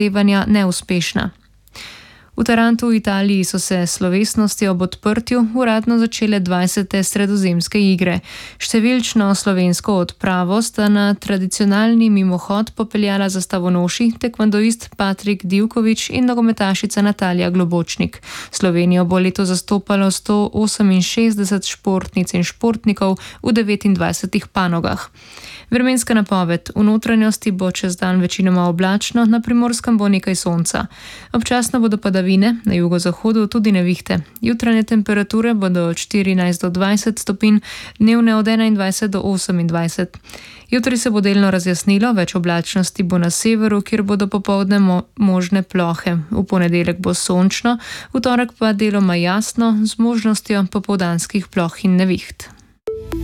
prizadevanja neuspešna. V Tarantu v Italiji so se slovesnosti ob odprtju uradno začele 20. sredozemske igre. Številčno slovensko odpravo sta na tradicionalni mimohod popeljala zastavonoši, tekvandoist Patrik Divković in nogometašica Natalija Globočnik. Slovenijo bo leto zastopalo 168 športnic in športnikov v 29 panogah. Vremenska napoved. V notranjosti bo čez dan večinoma oblačno, na Primorskem bo nekaj sonca. Občasno bodo padavine, na jugozahodu tudi nevihte. Jutranje temperature bodo od 14 do 20 stopinj, dnevne od 21 do 28. Jutri se bo delno razjasnilo, več oblačnosti bo na severu, kjer bodo popoldne možne plohe. V ponedeljek bo sončno, v torek pa deloma jasno, z možnostjo popoldanskih ploh in neviht.